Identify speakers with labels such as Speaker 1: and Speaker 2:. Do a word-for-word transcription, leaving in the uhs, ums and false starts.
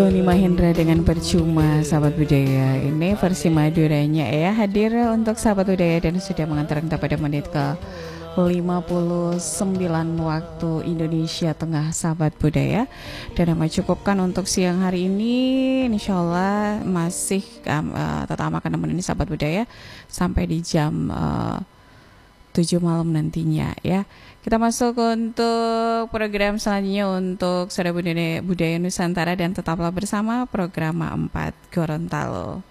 Speaker 1: Doni Mahendra dengan Percuma, sahabat budaya. Ini versi Maduranya ya, hadir untuk sahabat budaya dan sudah mengantarkan kita pada menit ke lima puluh sembilan waktu Indonesia Tengah, sahabat budaya. Dan nama cukupkan untuk siang hari ini, insya Allah masih um, uh, tetap akan menemani sahabat budaya sampai di jam uh, tujuh malam nantinya ya. Kita masuk untuk program selanjutnya untuk Saudara Budaya, Budaya Nusantara, dan tetaplah bersama program empat Gorontalo.